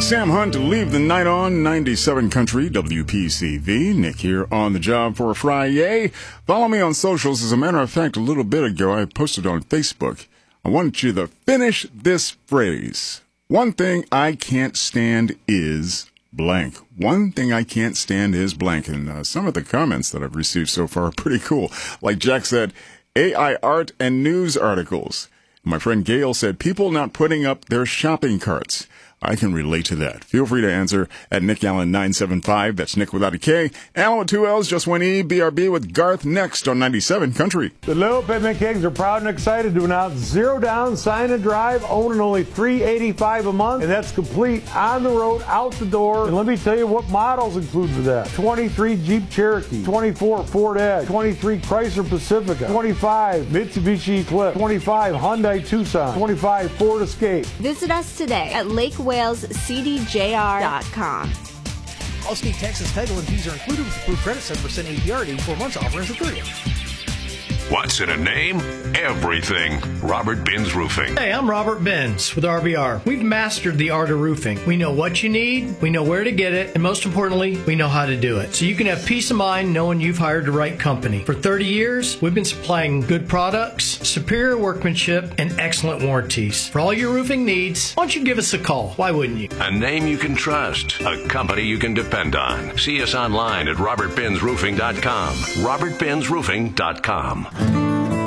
Sam Hunt, Leave the Night On, 97 Country, WPCV. Nick here on the job for a Friday. Follow me on socials. As a matter of fact, a little bit ago, I posted on Facebook. I want you to finish this phrase. One thing I can't stand is blank. One thing I can't stand is blank. And some of the comments that I've received so far are pretty cool. Like Jack said, AI art and news articles. My friend Gail said, people not putting up their shopping carts. I can relate to that. Feel free to answer at Nick Allen 975. That's Nick without a K. Allen with two L's, just one E. BRB with Garth next on 97 Country. The Little Pipman Kings are proud and excited to announce zero down, sign and drive, owning only $385 a month, and that's complete on the road, out the door. And let me tell you what models include for that: 23 Jeep Cherokee, 24 Ford Edge, 23 Chrysler Pacifica, 25 Mitsubishi Eclipse, 25 Hyundai Tucson, 25 Ford Escape. Visit us today at LakeWalesCDJR.com. Allstate Texas title and fees are included with approved credit, 7% APR, 84 months, offer ends at 30. What's in a name? Everything. Robert Benz Roofing. Hey, I'm Robert Benz with RBR. We've mastered the art of roofing. We know what you need, we know where to get it, and most importantly, we know how to do it. So you can have peace of mind knowing you've hired the right company. For 30 years, we've been supplying good products, superior workmanship, and excellent warranties. For all your roofing needs, why don't you give us a call? Why wouldn't you? A name you can trust. A company you can depend on. See us online at robertbenzroofing.com. robertbenzroofing.com.